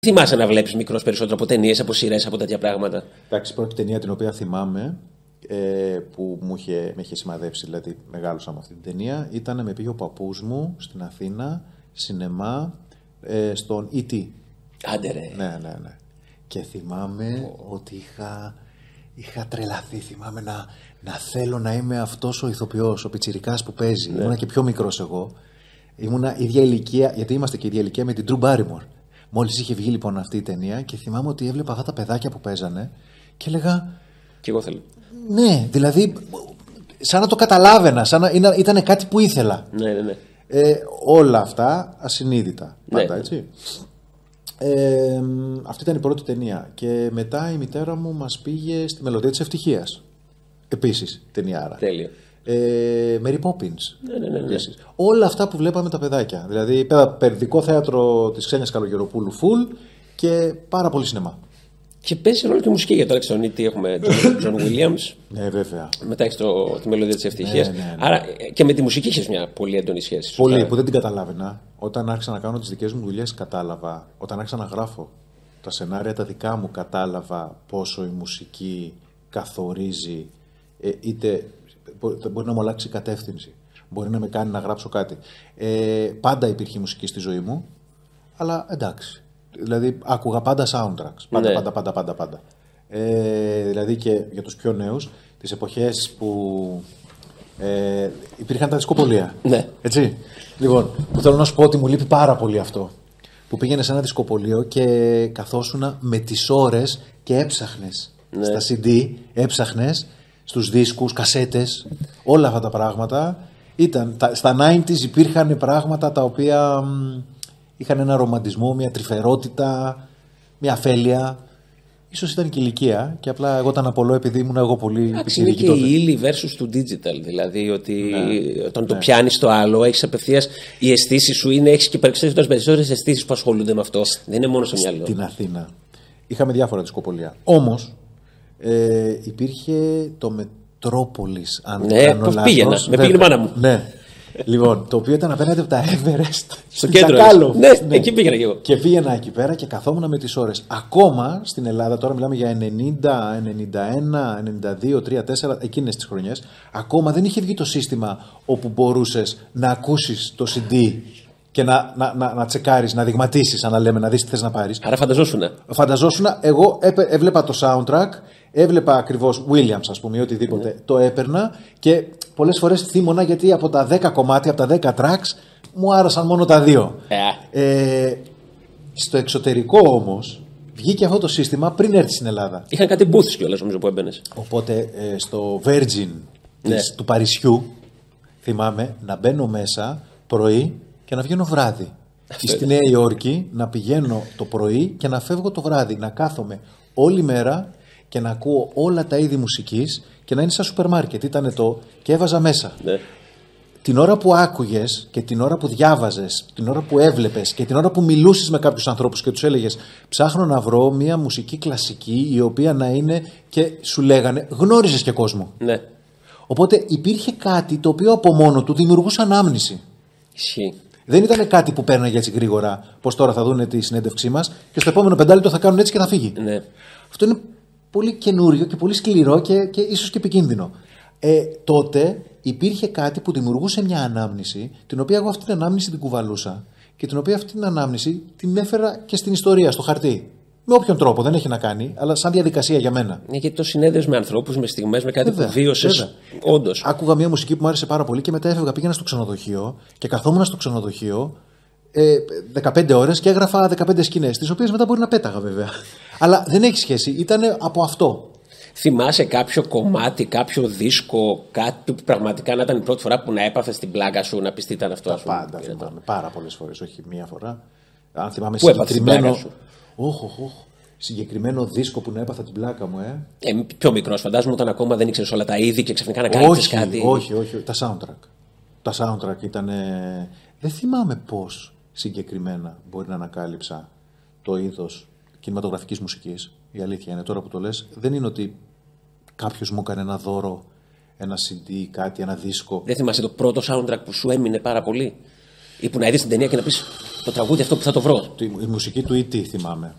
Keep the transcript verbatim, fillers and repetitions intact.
Θυμάσαι να βλέπεις μικρός περισσότερο από ταινίες, από σειρές, από τέτοια πράγματα? Εντάξει, η πρώτη ταινία την οποία θυμάμαι ε, που μου είχε, με είχε σημαδέψει, δηλαδή μεγάλωσα με αυτή την ταινία, ήταν με πήγε ο παππούς μου στην Αθήνα, σινεμά, ε, στον ι τι. Άντε ρε. Ναι, ναι, ναι. Και θυμάμαι oh. ότι είχα, είχα τρελαθεί. Θυμάμαι να, να θέλω να είμαι αυτός ο ηθοποιός, ο πιτσιρικάς που παίζει. Ναι. Ήμουνα και πιο μικρός εγώ. Ήμουνα ίδια ηλικία, γιατί είμαστε και ίδια ηλικία με την Drew Barrymore. Μόλις είχε βγει λοιπόν αυτή η ταινία και θυμάμαι ότι έβλεπα αυτά τα παιδάκια που παίζανε και έλεγα. Κι εγώ θέλω. Ναι, δηλαδή, σαν να το καταλάβαινα, σαν να ήταν κάτι που ήθελα. Ναι, ναι, ναι. Ε, όλα αυτά ασυνείδητα. Πάντα, ναι. έτσι. Ε, αυτή ήταν η πρώτη ταινία. Και μετά η μητέρα μου μας πήγε στη Μελωδία της Ευτυχίας. Επίσης ταινιάρα. Τέλειο. Ε, Mary Poppins. Ναι, ναι, ναι, ναι. Όλα αυτά που βλέπαμε τα παιδάκια. Δηλαδή, παιδικό θέατρο της Ξένιας Καλογεροπούλου full και πάρα πολύ σινεμά. Και παίζει ρόλο και μουσική, για το Alex Ονίτη έχουμε John Williams. Ναι, βέβαια. Μετά έχει τη Μελωδία της Ευτυχίας. Ναι, ναι, ναι. Άρα και με τη μουσική έχει μια πολύ έντονη σχέση. Πολύ, σωστά. που δεν την καταλάβαινα. Όταν άρχισα να κάνω τις δικές μου δουλειές, κατάλαβα. Όταν άρχισα να γράφω τα σενάρια τα δικά μου, κατάλαβα πόσο η μουσική καθορίζει, ε, είτε μπορεί να μου αλλάξει η κατεύθυνση, μπορεί να με κάνει να γράψω κάτι. Ε, πάντα υπήρχε μουσική στη ζωή μου, αλλά εντάξει. Δηλαδή, άκουγα πάντα soundtracks. Πάντα, ναι. πάντα, πάντα, πάντα. πάντα. Ε, δηλαδή και για τους πιο νέους, τις εποχές που ε, υπήρχαν τα δισκοπολία. Ναι. Έτσι. Λοιπόν, που θέλω να σου πω ότι μου λείπει πάρα πολύ αυτό. Που πήγαινε σε ένα δισκοπολείο και καθόσουνα με τις ώρες και έψαχνες. Ναι. Στα σι ντι, έψαχνες στους δίσκους, κασέτες, όλα αυτά τα πράγματα. Ήταν, τα, στα ενενήντα υπήρχαν πράγματα τα οποία μ, είχαν ένα ρομαντισμό, μια τρυφερότητα, μια αφέλεια. Ίσως ήταν και ηλικία και απλά εγώ ήταν απολώ επειδή ήμουν εγώ πολύ πιτσιρική τότε. Είναι και η ύλη versus του digital, δηλαδή ότι ναι, όταν ναι. το πιάνεις το άλλο, έχεις απευθείας, οι αισθήσεις σου είναι, έχεις και περισσότερες αισθήσεις που ασχολούνται με αυτό. Δεν είναι μόνο στο μυαλό. Στην Αθήνα είχαμε διάφορα δισκοπολία. Όμως ε, υπήρχε το Μετρόπολης, αν ναι, κάνω λάθος. Πήγαινα, με πήγαινε η μάνα μου. Ναι. Λοιπόν, το οποίο ήταν απέναντι από τα Everest. Στο κέντρο. Ναι, ναι, εκεί πήγαινα και εγώ. Και πήγαινα εκεί πέρα και καθόμουν με τις ώρες. Ακόμα στην Ελλάδα, τώρα μιλάμε για ενενήντα, ενενήντα ένα, ενενήντα δύο, τρία, τέσσερα, εκείνες τις χρονιές, ακόμα δεν είχε βγει το σύστημα όπου μπορούσες να ακούσεις το σι ντι και να, να, να, να τσεκάρεις, να δειγματίσεις, αν λέμε, να δεις τι θες να πάρεις. Άρα φανταζόσουνα. Φανταζόσουνα, εγώ έπαι, έβλεπα το soundtrack, έβλεπα ακριβώς Williams, ας πούμε, ή οτιδήποτε, mm. το έπαιρνα και πολλές φορές θύμωνα γιατί από τα δέκα κομμάτια, από τα δέκα tracks, μου άρεσαν μόνο τα δύο. Yeah. Ε, στο εξωτερικό όμως, βγήκε αυτό το σύστημα πριν έρθει στην Ελλάδα. Είχαν κάτι booths κιόλας, νομίζω, που έμπαινες. Οπότε ε, στο Virgin ναι. της, του Παρισιού, θυμάμαι να μπαίνω μέσα πρωί και να βγαίνω βράδυ. Και στη Νέα Υόρκη να πηγαίνω το πρωί και να φεύγω το βράδυ. Να κάθομαι όλη μέρα και να ακούω όλα τα είδη μουσικής και να είναι σαν σούπερ μάρκετ. Ήτανε το και έβαζα μέσα. Ναι. Την ώρα που άκουγες και την ώρα που διάβαζες, την ώρα που έβλεπες και την ώρα που μιλούσες με κάποιους ανθρώπους και τους έλεγες ψάχνω να βρω μια μουσική κλασική η οποία να είναι και σου λέγανε γνώριζες και κόσμο. Ναι. Οπότε υπήρχε κάτι το οποίο από μόνο του δημιουργούσε ανάμνηση. Ισχύει. Δεν ήταν κάτι που παίρναγε έτσι γρήγορα, πως τώρα θα δουν τη συνέντευξή μας και στο επόμενο πεντάλεπτο θα κάνουν έτσι και θα φύγει. Ναι. Αυτό είναι πολύ καινούριο και πολύ σκληρό και, και ίσως και επικίνδυνο. Ε, τότε υπήρχε κάτι που δημιουργούσε μια ανάμνηση, την οποία εγώ αυτή την ανάμνηση την κουβαλούσα και την οποία αυτή την ανάμνηση την έφερα και στην ιστορία, στο χαρτί. Με όποιον τρόπο, δεν έχει να κάνει, αλλά σαν διαδικασία για μένα. Ναι, γιατί το συνέδεσαι με ανθρώπους, με στιγμές, με κάτι βέβαια, που βίωσες. Όντως. Άκουγα μια μουσική που μου άρεσε πάρα πολύ και μετά έφευγα, πήγαινα στο ξενοδοχείο και καθόμουν στο ξενοδοχείο ε, δεκαπέντε ώρες και έγραφα δεκαπέντε σκηνές, τις οποίες μετά μπορεί να πέταγα βέβαια. Αλλά δεν έχει σχέση, ήταν από αυτό. Θυμάσαι κάποιο κομμάτι, κάποιο δίσκο, κάτι που πραγματικά να ήταν η πρώτη φορά που να έπαθες την πλάκα σου, να πεις τι ήταν αυτό? Τα πάντα θυμάμαι, πάρα πολλές φορές, όχι μία φορά. Αν θυμάμαι πού συγκεκριμένο. Όχ, όχ, όχ. Συγκεκριμένο δίσκο που να έπαθα την πλάκα μου, ε. ε πιο μικρός, φαντάζομαι, όταν ακόμα δεν ήξερες όλα τα είδη και ξαφνικά να κάλυψες κάτι. Όχι, όχι, τα soundtrack. Τα soundtrack ήταν. Δεν θυμάμαι πώς συγκεκριμένα μπορεί να ανακάλυψα το είδος κινηματογραφικής μουσικής. Η αλήθεια είναι τώρα που το λες, δεν είναι ότι κάποιος μου έκανε ένα δώρο, ένα σι ντι, κάτι, ένα δίσκο. Δεν θυμάσαι το πρώτο soundtrack που σου έμεινε πάρα πολύ? Ή που να είδες την ταινία και να πεις το τραγούδι αυτό που θα το βρω? Η μουσική του ι τι θυμάμαι.